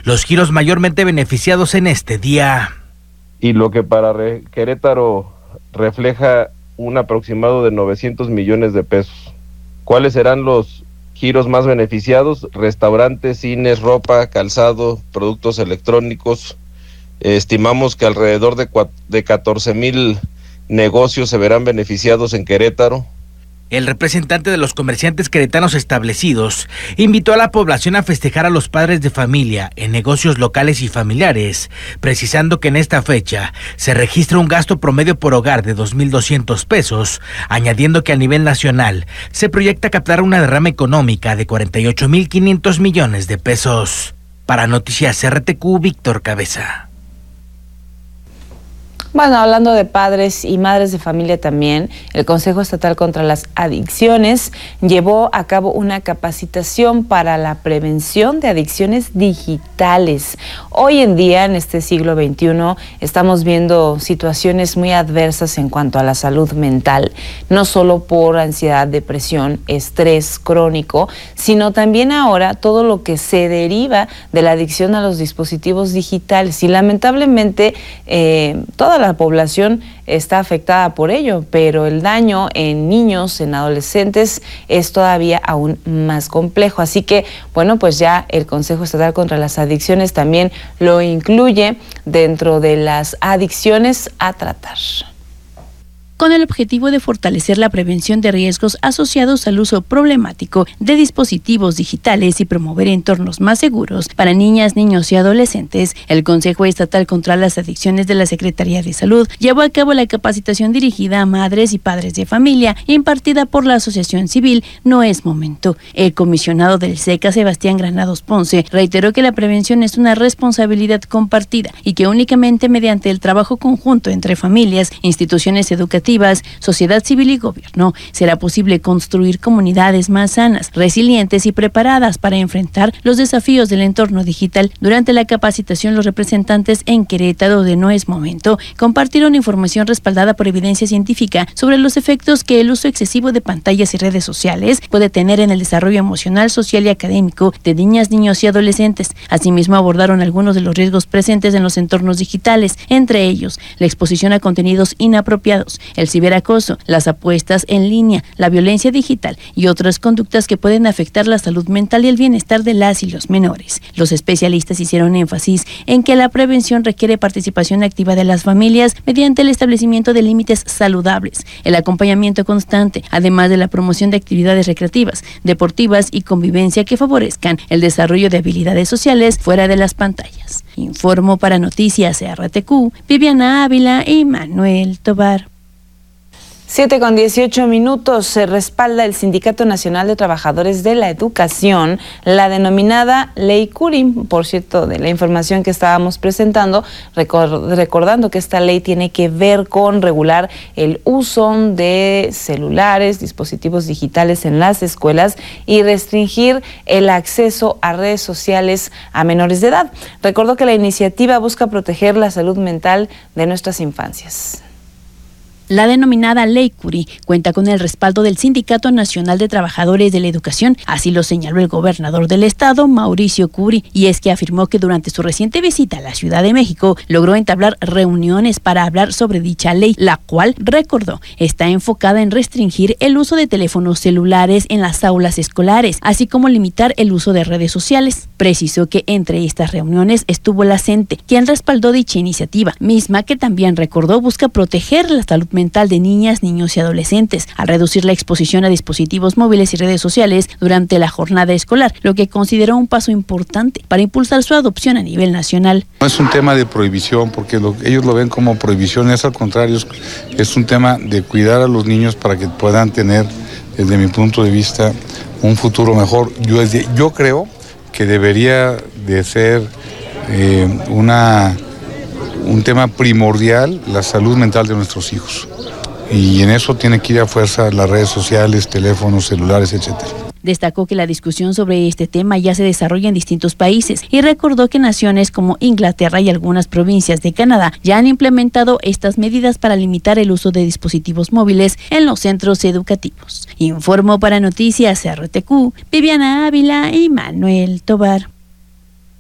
los giros mayormente beneficiados en este día. Y lo que para Querétaro refleja un aproximado de 900 millones de pesos. ¿Cuáles serán los giros más beneficiados? Restaurantes, cines, ropa, calzado, productos electrónicos. Estimamos que alrededor de 14,000 negocios se verán beneficiados en Querétaro. El representante de los comerciantes queretanos establecidos invitó a la población a festejar a los padres de familia en negocios locales y familiares, precisando que en esta fecha se registra un gasto promedio por hogar de 2,200 pesos, añadiendo que a nivel nacional se proyecta captar una derrama económica de 48,500 millones de pesos. Para Noticias RTQ, Víctor Cabeza. Bueno, hablando de padres y madres de familia también, el Consejo Estatal contra las Adicciones llevó a cabo una capacitación para la prevención de adicciones digitales. Hoy en día, en este siglo XXI, estamos viendo situaciones muy adversas en cuanto a la salud mental, no solo por ansiedad, depresión, estrés crónico, sino también ahora todo lo que se deriva de la adicción a los dispositivos digitales. Y lamentablemente, toda la población está afectada por ello, pero el daño en niños, en adolescentes, es todavía aún más complejo. Así que, bueno, pues ya el Consejo Estatal contra las Adicciones también lo incluye dentro de las adicciones a tratar. Con el objetivo de fortalecer la prevención de riesgos asociados al uso problemático de dispositivos digitales y promover entornos más seguros para niñas, niños y adolescentes, el Consejo Estatal contra las Adicciones de la Secretaría de Salud llevó a cabo la capacitación dirigida a madres y padres de familia, impartida por la Asociación Civil No Es Momento. El comisionado del SECA, Sebastián Granados Ponce, reiteró que la prevención es una responsabilidad compartida y que únicamente mediante el trabajo conjunto entre familias, instituciones educativas, sociedad civil y gobierno, será posible construir comunidades más sanas, resilientes y preparadas para enfrentar los desafíos del entorno digital. Durante la capacitación, los representantes en Querétaro de No Es Momento compartieron información respaldada por evidencia científica sobre los efectos que el uso excesivo de pantallas y redes sociales puede tener en el desarrollo emocional, social y académico de niñas, niños y adolescentes. Asimismo, abordaron algunos de los riesgos presentes en los entornos digitales, entre ellos la exposición a contenidos inapropiados, el ciberacoso, las apuestas en línea, la violencia digital y otras conductas que pueden afectar la salud mental y el bienestar de las y los menores. Los especialistas hicieron énfasis en que la prevención requiere participación activa de las familias mediante el establecimiento de límites saludables, el acompañamiento constante, además de la promoción de actividades recreativas, deportivas y convivencia que favorezcan el desarrollo de habilidades sociales fuera de las pantallas. Informó para Noticias RTQ, Viviana Ávila y Manuel Tobar. 7:18. Se respalda el Sindicato Nacional de Trabajadores de la Educación, la denominada Ley Curi. Por cierto, de la información que estábamos presentando, recordando que esta ley tiene que ver con regular el uso de celulares, dispositivos digitales en las escuelas y restringir el acceso a redes sociales a menores de edad. Recordó que la iniciativa busca proteger la salud mental de nuestras infancias. La denominada Ley Curi cuenta con el respaldo del Sindicato Nacional de Trabajadores de la Educación, así lo señaló el gobernador del estado, Mauricio Curi, y es que afirmó que durante su reciente visita a la Ciudad de México logró entablar reuniones para hablar sobre dicha ley, la cual, recordó, está enfocada en restringir el uso de teléfonos celulares en las aulas escolares, así como limitar el uso de redes sociales. Precisó que entre estas reuniones estuvo la CENTE, quien respaldó dicha iniciativa, misma que también recordó busca proteger la salud mental de niñas, niños y adolescentes, al reducir la exposición a dispositivos móviles y redes sociales durante la jornada escolar, lo que consideró un paso importante para impulsar su adopción a nivel nacional. No es un tema de prohibición, porque ellos lo ven como prohibición, es al contrario, es un tema de cuidar a los niños para que puedan tener, desde mi punto de vista, un futuro mejor. Yo creo que debería de ser un tema primordial la salud mental de nuestros hijos. Y en eso tiene que ir a fuerza las redes sociales, teléfonos, celulares, etcétera. Destacó que la discusión sobre este tema ya se desarrolla en distintos países y recordó que naciones como Inglaterra y algunas provincias de Canadá ya han implementado estas medidas para limitar el uso de dispositivos móviles en los centros educativos. Informó para Noticias RTQ, Viviana Ávila y Manuel Tobar.